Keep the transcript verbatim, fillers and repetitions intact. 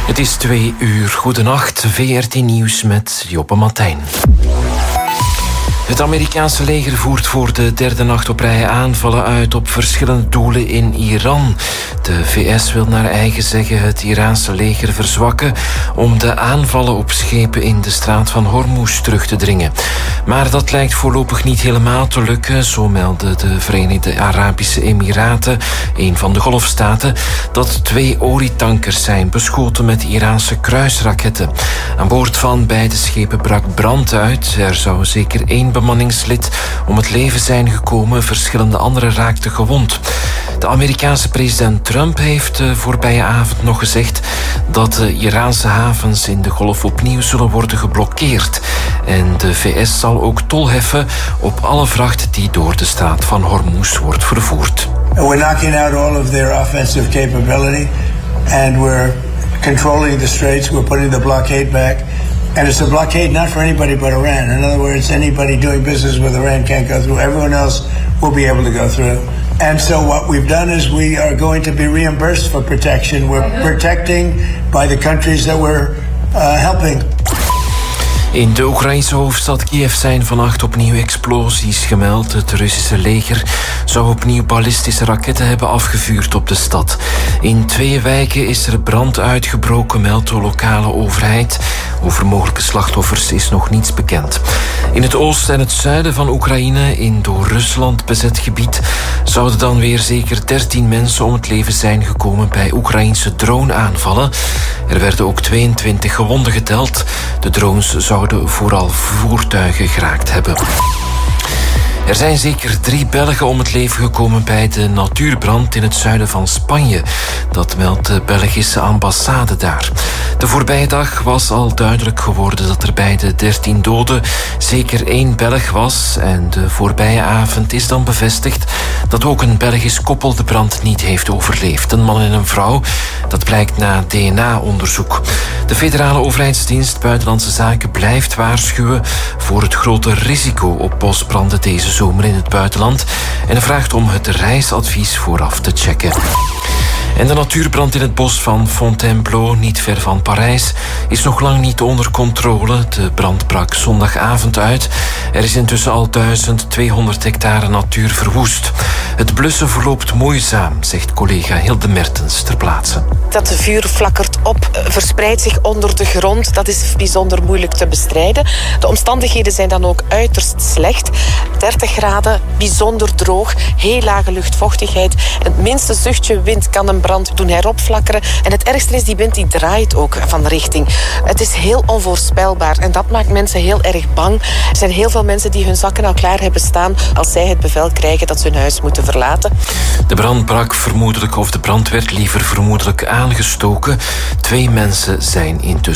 Het is twee uur. Goedenacht, V R T Nieuws met Joppe Martijn. Het Amerikaanse leger voert voor de derde nacht op rij aanvallen uit op verschillende doelen in Iran. De V S wil naar eigen zeggen het Iraanse leger verzwakken om de aanvallen op schepen in de straat van Hormuz terug te dringen. Maar dat lijkt voorlopig niet helemaal te lukken, zo melden de Verenigde Arabische Emiraten, een van de golfstaten, dat twee olietankers zijn beschoten met Iraanse kruisraketten. Aan boord van beide schepen brak brand uit. Er zou zeker één bemanningslid om het leven zijn gekomen. Verschillende anderen raakten gewond. De Amerikaanse president Trump heeft de voorbije avond nog gezegd dat de Iraanse havens in de Golf opnieuw zullen worden geblokkeerd. En de V S zal ook tol heffen op alle vracht die door de straat van Hormuz wordt vervoerd. We're knocking out all of their offensive capability and we're controlling the straits. We're putting the blockade back. And it's a blockade not for anybody but Iran. In other words, anybody doing business with Iran can't go through. Everyone else will be able to go through. And so what we've done is we are going to be reimbursed for protection. We're protecting by the countries that we're uh, helping. In de Oekraïnse hoofdstad Kiev zijn vannacht opnieuw explosies gemeld. Het Russische leger zou opnieuw ballistische raketten hebben afgevuurd op de stad. In twee wijken is er brand uitgebroken, meldt de lokale overheid. Over mogelijke slachtoffers is nog niets bekend. In het oosten en het zuiden van Oekraïne, in door Rusland bezet gebied, zouden dan weer zeker dertien mensen om het leven zijn gekomen bij Oekraïnse droneaanvallen. Er werden ook tweeëntwintig gewonden geteld. De drones zouden vooral voertuigen geraakt hebben. Er zijn zeker drie Belgen om het leven gekomen bij de natuurbrand in het zuiden van Spanje. Dat meldt de Belgische ambassade daar. De voorbije dag was al duidelijk geworden dat er bij de dertien doden zeker één Belg was. En de voorbije avond is dan bevestigd dat ook een Belgisch koppel de brand niet heeft overleefd. Een man en een vrouw, dat blijkt na D N A-onderzoek. De federale overheidsdienst Buitenlandse Zaken blijft waarschuwen voor het grote risico op bosbranden deze zomer in het buitenland en vraagt om het reisadvies vooraf te checken. En de natuurbrand in het bos van Fontainebleau, niet ver van Parijs, is nog lang niet onder controle. De brand brak zondagavond uit. Er is intussen al duizend tweehonderd hectare natuur verwoest. Het blussen verloopt moeizaam, zegt collega Hilde Mertens ter plaatse. Dat de vuur flakkert op, verspreidt zich onder de grond. Dat is bijzonder moeilijk te bestrijden. De omstandigheden zijn dan ook uiterst slecht. dertig graden, bijzonder droog, heel lage luchtvochtigheid. Het minste zuchtje wind kan een brand doen heropflakkeren. En het ergste is, die wind die draait ook van richting. Het is heel onvoorspelbaar en dat maakt mensen heel erg bang. Er zijn heel veel mensen die hun zakken al klaar hebben staan als zij het bevel krijgen dat ze hun huis moeten verlaten. De brand brak vermoedelijk, of de brand werd liever vermoedelijk aangestoken. Twee mensen zijn intussen